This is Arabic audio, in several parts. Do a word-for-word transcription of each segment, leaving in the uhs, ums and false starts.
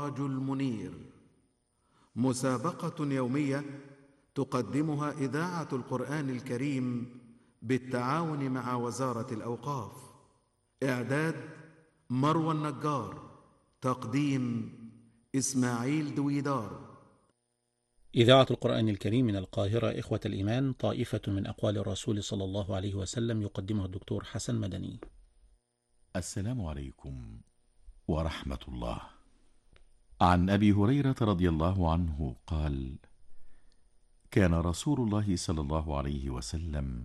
السراج المنير، مسابقة يومية تقدمها إذاعة القرآن الكريم بالتعاون مع وزارة الأوقاف. إعداد مروى النجار، تقديم إسماعيل دويدار. إذاعة القرآن الكريم من القاهرة. إخوة الإيمان، طائفة من أقوال الرسول صلى الله عليه وسلم يقدمها الدكتور حسن مدني. السلام عليكم ورحمة الله. عن أبي هريرة رضي الله عنه قال: كان رسول الله صلى الله عليه وسلم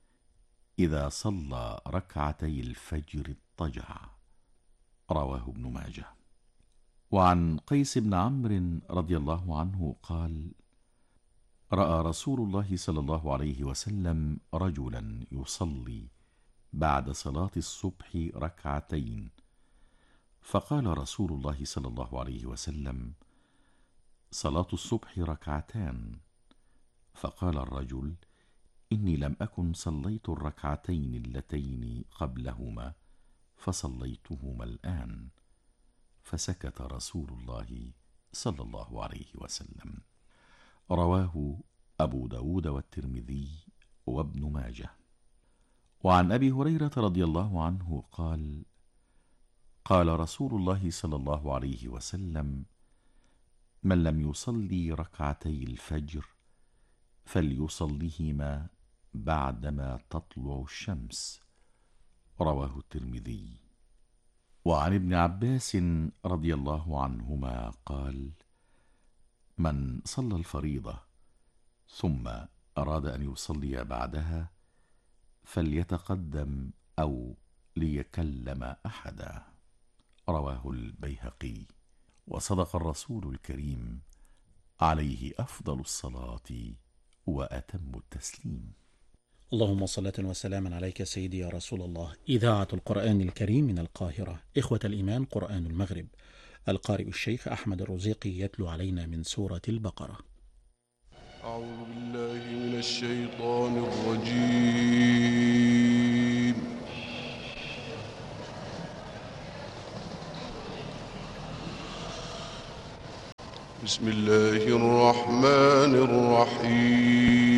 إذا صلى ركعتي الفجر اضطجع. رواه ابن ماجه. وعن قيس بن عمرو رضي الله عنه قال: رأى رسول الله صلى الله عليه وسلم رجلا يصلي بعد صلاة الصبح ركعتين، فقال رسول الله صلى الله عليه وسلم: صلاة الصبح ركعتان. فقال الرجل: إني لم أكن صليت الركعتين اللتين قبلهما فصليتهما الآن. فسكت رسول الله صلى الله عليه وسلم. رواه أبو داود والترمذي وابن ماجه. وعن أبي هريرة رضي الله عنه قال: قال رسول الله صلى الله عليه وسلم: من لم يصلي ركعتي الفجر فليصليهما بعدما تطلع الشمس. رواه الترمذي. وعن ابن عباس رضي الله عنهما قال: من صلى الفريضة ثم أراد أن يصلي بعدها فليتقدم أو ليكلم أحدا. رواه البيهقي. وصدق الرسول الكريم عليه أفضل الصلاة وأتم التسليم. اللهم صلاة وسلاما عليك سيدي يا رسول الله. إذاعة القرآن الكريم من القاهرة. إخوة الإيمان، قرآن المغرب. القارئ الشيخ أحمد الرزيقي يتلو علينا من سورة البقرة. أعوذ بالله من الشيطان الرجيم. بسم الله الرحمن الرحيم.